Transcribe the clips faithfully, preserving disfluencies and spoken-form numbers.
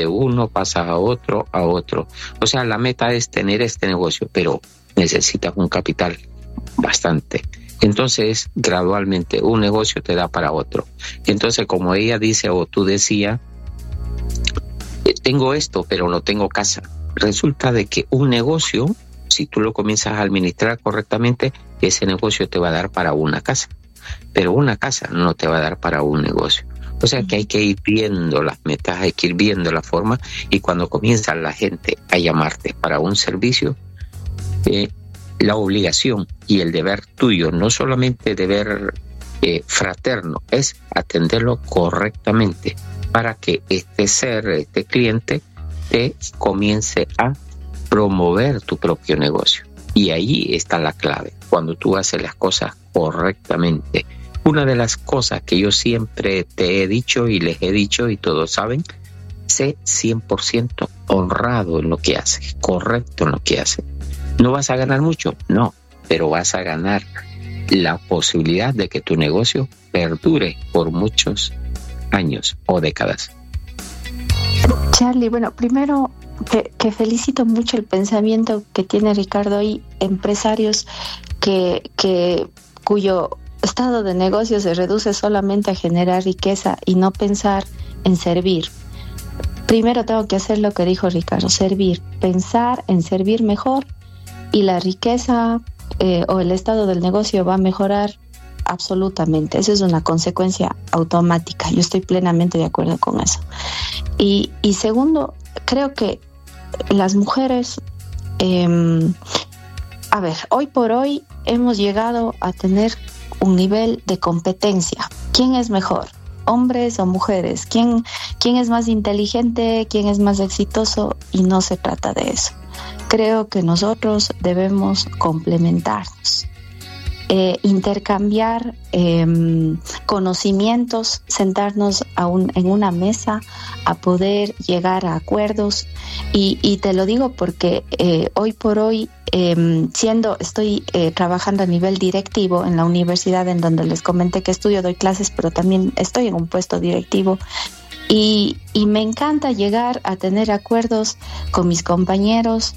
de uno pasas a otro, a otro. O sea, la meta es tener este negocio, pero necesitas un capital bastante. Entonces, gradualmente, un negocio te da para otro. Entonces, como ella dice o tú decías, tengo esto, pero no tengo casa. Resulta de que un negocio, si tú lo comienzas a administrar correctamente, ese negocio te va a dar para una casa. Pero una casa no te va a dar para un negocio. O sea que hay que ir viendo las metas, hay que ir viendo la forma, y cuando comienza la gente a llamarte para un servicio, eh, la obligación y el deber tuyo, no solamente deber eh, fraterno, es atenderlo correctamente para que este ser, este cliente, te comience a promover tu propio negocio. Y ahí está la clave, cuando tú haces las cosas correctamente. Una de las cosas que yo siempre te he dicho y les he dicho, y todos saben, sé cien por ciento honrado en lo que haces, correcto en lo que haces. ¿No vas a ganar mucho? No, pero vas a ganar la posibilidad de que tu negocio perdure por muchos años o décadas. Charlie, bueno, primero que, que felicito mucho el pensamiento que tiene Ricardo. Hay empresarios que, que cuyo estado de negocio se reduce solamente a generar riqueza y no pensar en servir. Primero tengo que hacer lo que dijo Ricardo, servir, pensar en servir mejor, y la riqueza eh, o el estado del negocio va a mejorar absolutamente. Eso es una consecuencia automática. Yo estoy plenamente de acuerdo con eso. Y, y segundo, creo que las mujeres, eh, a ver, hoy por hoy hemos llegado a tener un nivel de competencia. ¿Quién es mejor? ¿Hombres o mujeres? ¿Quién, quién es más inteligente? ¿Quién es más exitoso? Y no se trata de eso. Creo que nosotros debemos complementarnos, eh, intercambiar eh, conocimientos, sentarnos a un, en una mesa a poder llegar a acuerdos. Y, y te lo digo porque eh, hoy por hoy, eh, siendo, estoy eh, trabajando a nivel directivo en la universidad en donde les comenté que estudio, doy clases, pero también estoy en un puesto directivo. Y, y me encanta llegar a tener acuerdos con mis compañeros,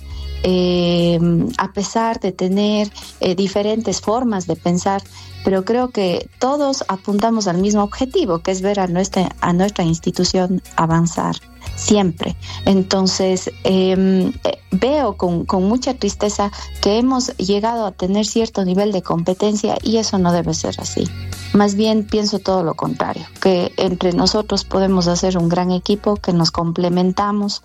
eh, a pesar de tener eh, diferentes formas de pensar, pero creo que todos apuntamos al mismo objetivo, que es ver a nuestra, a nuestra institución avanzar siempre. Entonces, eh, veo con, con mucha tristeza que hemos llegado a tener cierto nivel de competencia, y eso no debe ser así. Más bien pienso todo lo contrario, que entre nosotros podemos hacer un gran equipo, que nos complementamos,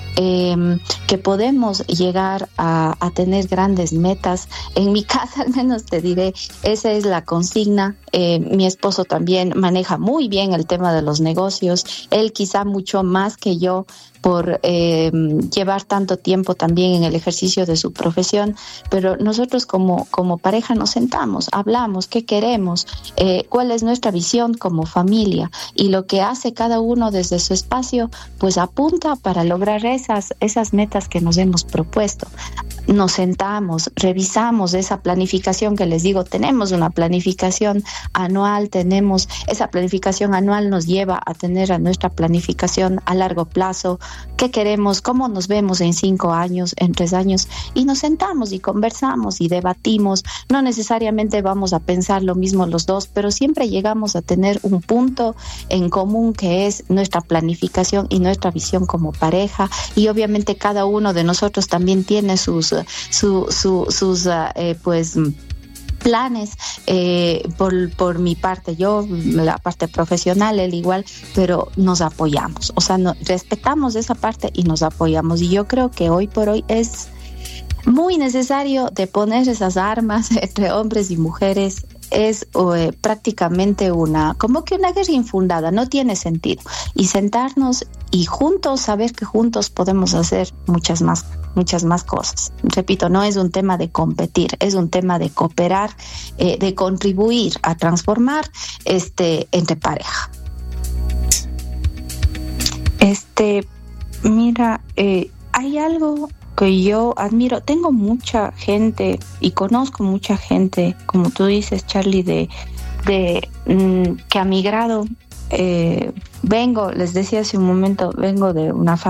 eh, que podemos llegar a, a tener grandes metas. En mi casa, al menos te diré, esa es la consigna. Eh, mi esposo también maneja muy bien el tema de los negocios, él quizá mucho más que yo, por eh, llevar tanto tiempo también en el ejercicio de su profesión, pero nosotros como, como pareja nos sentamos, hablamos qué queremos, eh, cuál es nuestra visión como familia, y lo que hace cada uno desde su espacio, pues apunta para lograr esas, esas metas que nos hemos propuesto. Nos sentamos, revisamos esa planificación que les digo, tenemos una planificación anual, tenemos esa planificación anual nos lleva a tener a nuestra planificación a largo plazo, qué queremos, cómo nos vemos en cinco años, en tres años, y nos sentamos y conversamos y debatimos. No necesariamente vamos a pensar lo mismo los dos, pero siempre llegamos a tener un punto en común, que es nuestra planificación y nuestra visión como pareja. Y obviamente cada uno de nosotros también tiene sus su, su, sus eh, pues planes, eh, por, por mi parte, yo, la parte profesional, él igual, pero nos apoyamos, o sea, no, respetamos esa parte y nos apoyamos. Y yo creo que hoy por hoy es muy necesario de poner esas armas entre hombres y mujeres. Es eh, prácticamente una, como que una guerra infundada, no tiene sentido. Y sentarnos y juntos, saber que juntos podemos hacer muchas más, muchas más cosas. Repito, no es un tema de competir, es un tema de cooperar, eh, de contribuir a transformar este entre pareja. Este, mira, eh, hay algo que yo admiro. Tengo mucha gente y conozco mucha gente, como tú dices, Charlie, de, de mm, que ha migrado. Eh, vengo, les decía hace un momento, vengo de una familia